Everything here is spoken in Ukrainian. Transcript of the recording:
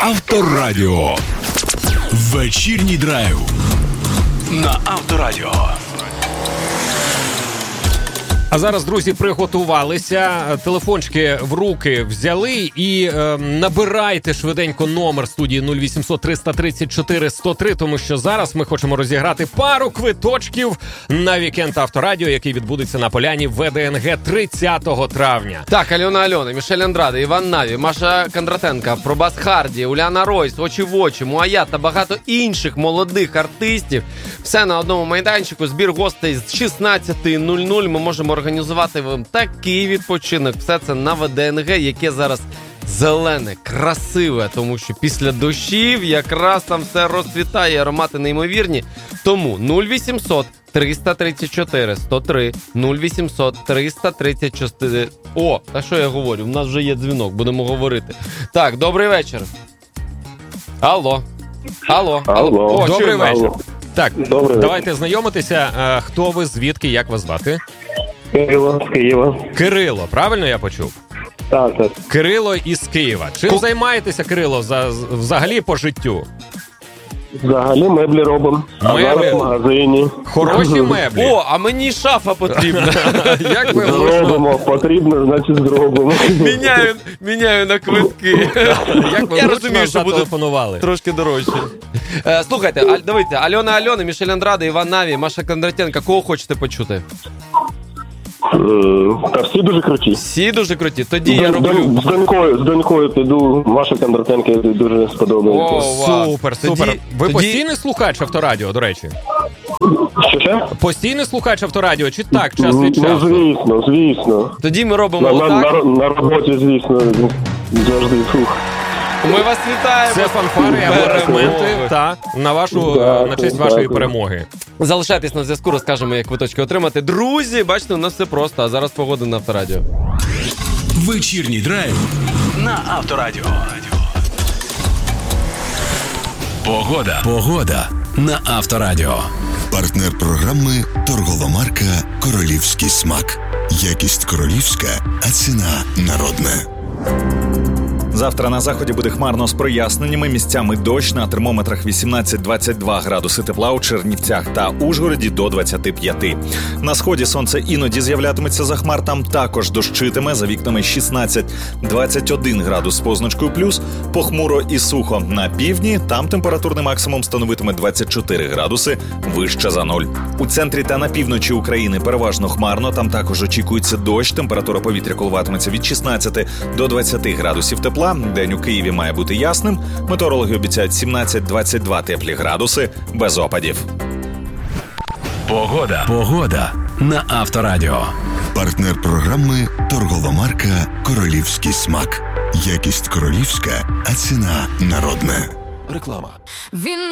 Авторадіо. Вечірній драйв на Авторадіо. А зараз, друзі, приготувалися, телефончики в руки взяли і набирайте швиденько номер студії 0800 334 103, тому що зараз ми хочемо розіграти пару квиточків на вікенд Авторадіо, який відбудеться на Поляні ВДНГ 30 травня. Так, Альона, Мішель Андраде, Іван Наві, Маша Кондратенка, Пробас Харді, Уляна Ройс, Очі в очі, Муаят та багато інших молодих артистів. Все на одному майданчику, збір гостей з 16:00. Ми можемо організувати вам такий відпочинок. Все це на ВДНГ, яке зараз зелене, красиве, тому що після дощів якраз там все розцвітає, аромати неймовірні. Тому 0800 334 103, 0800 334... О, а що я говорю? У нас вже є дзвінок, будемо говорити. Так, добрий вечір. Алло. О, добрий вечір. Так, Добрий давайте знайомитися. Хто ви, звідки, як вас звати? Кирило з Києва. Кирило, правильно я почув? Так. Кирило із Києва. Чим займаєтеся, Кирило, взагалі по життю? Взагалі меблі робимо. А Меблі? зараз в магазині. Хороші меблі. О, а мені шафа потрібна. Як ви влучно, Зробимо, потрібно, значить зробимо. Міняю на квитки. як ви Я влучно розумію, що буде зателефонували. трошки дорожче. Слухайте, дивіться, Альона, Мішель Андраде, Іван Наві, Маша Кондратенка. Кого хочете почути? Та всі дуже круті. Всі дуже круті. Тоді я роблю... З донькою піду. Маша Кондратенка дуже сподобається. Супер. Тоді- Ви тоді- постійний слухач Авторадіо, до речі? Що? Постійний слухач Авторадіо, чи так, час від часу? Ну, звісно. Тоді ми робимо отак. На роботі, звісно, завжди. Фух. Ми вас вітаємо. Це фанфари, аплодисменти на честь вашої перемоги. Залишайтесь на зв'язку, розкажемо, як квиточки отримати. Друзі, бачите, у нас все просто, а зараз погода на Авторадіо. Вечірній драйв на Авторадіо. Погода на Авторадіо. Партнер програми торгова марка «Королівський смак». Якість королівська, а ціна народна. Завтра на заході буде хмарно з проясненнями, місцями дощ, на термометрах 18-22 градуси тепла, у Чернівцях та Ужгороді до 25. На сході сонце іноді з'являтиметься за хмар, там також дощитиме, за вікнами 16-21 градус з позначкою плюс, похмуро і сухо. На півдні там температурний максимум становитиме 24 градуси, вище за 0. У центрі та на півночі України переважно хмарно, там також очікується дощ, температура повітря коливатиметься від 16 до 20 градусів тепла. День у Києві має бути ясним. Метеорологи обіцяють 17-22 теплі градуси без опадів. Погода на Авторадіо. Партнер програми торгова марка «Королівський смак». Якість королівська, а ціна народна. Реклама. Він